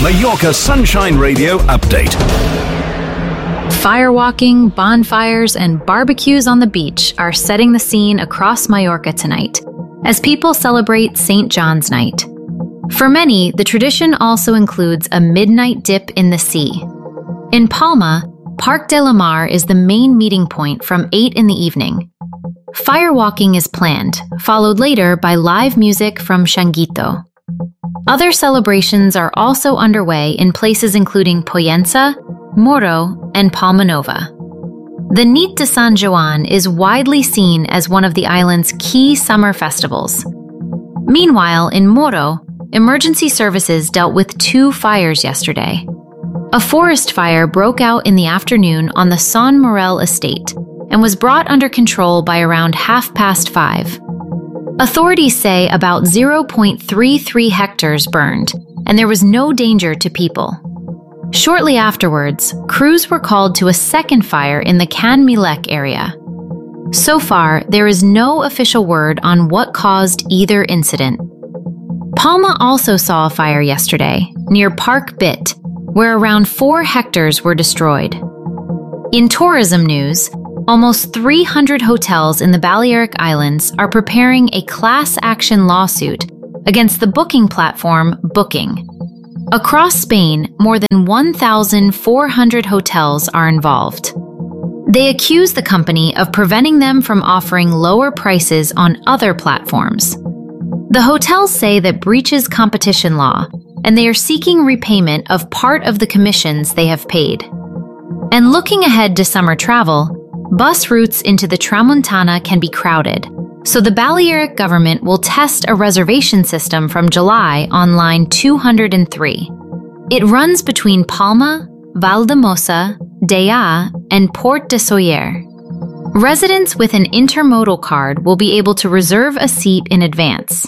Mallorca Sunshine Radio update. Firewalking, bonfires, and barbecues on the beach are setting the scene across Mallorca tonight as people celebrate St. John's Night. For many, the tradition also includes a midnight dip in the sea. In Palma, Parc de la Mar is the main meeting point from 8 in the evening. Firewalking is planned, followed later by live music from Changuito. Other celebrations are also underway in places including Pollença, Moro, and Palma Nova. The Nit de San Joan is widely seen as one of the island's key summer festivals. Meanwhile, in Moro, emergency services dealt with 2 fires yesterday. A forest fire broke out in the afternoon on the Son Morel estate and was brought under control by around 5:30. Authorities say about 0.33 hectares burned, and there was no danger to people. Shortly afterwards, crews were called to a second fire in the Can Milek area. So far, there is no official word on what caused either incident. Palma also saw a fire yesterday, near Parc Bit, where around 4 hectares were destroyed. In tourism news, almost 300 hotels in the Balearic Islands are preparing a class action lawsuit against the booking platform Booking. Across Spain, more than 1,400 hotels are involved. They accuse the company of preventing them from offering lower prices on other platforms. The hotels say that breaches competition law, and they are seeking repayment of part of the commissions they have paid. And looking ahead to summer travel, bus routes into the Tramuntana can be crowded, so the Balearic government will test a reservation system from July on line 203. It runs between Palma, Valdemossa, Deià, and Port de Sóller. Residents with an intermodal card will be able to reserve a seat in advance.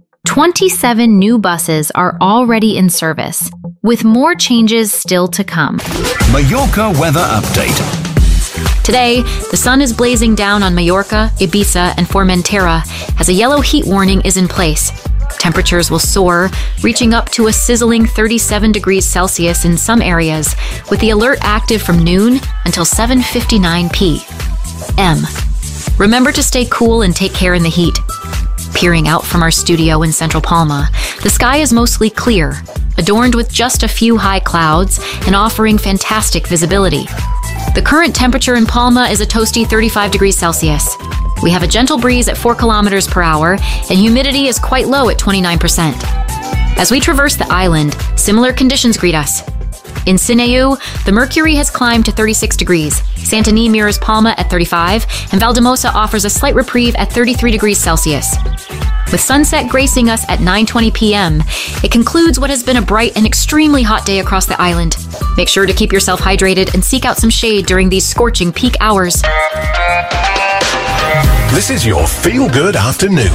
27 new buses are already in service, with more changes still to come. Mallorca weather update. Today, the sun is blazing down on Mallorca, Ibiza, and Formentera as a yellow heat warning is in place. Temperatures will soar, reaching up to a sizzling 37 degrees Celsius in some areas, with the alert active from noon until 7:59 p.m. Remember to stay cool and take care in the heat. Peering out from our studio in central Palma, the sky is mostly clear, adorned with just a few high clouds and offering fantastic visibility. The current temperature in Palma is a toasty 35 degrees Celsius. We have a gentle breeze at 4 kilometers per hour, and humidity is quite low at 29%. As we traverse the island, similar conditions greet us. In Sineu, the mercury has climbed to 36 degrees. Santany mirrors Palma at 35, and Valdemossa offers a slight reprieve at 33 degrees Celsius. With sunset gracing us at 9:20 p.m., it concludes what has been a bright and extremely hot day across the island. Make sure to keep yourself hydrated and seek out some shade during these scorching peak hours. This is your feel-good afternoon.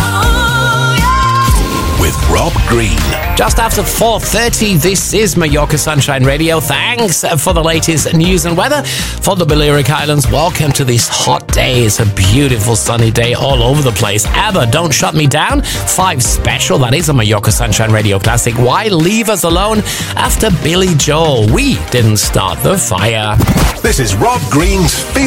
With Rob Green. Just after 4:30, this is Mallorca Sunshine Radio. Thanks for the latest news and weather for the Balearic Islands. Welcome to this hot day. It's a beautiful sunny day all over the place. ABBA, Don't Shut Me Down. 5 Special, that is a Mallorca Sunshine Radio classic. Why Leave Us Alone? After Billy Joel, We Didn't Start the Fire. This is Rob Green's Feel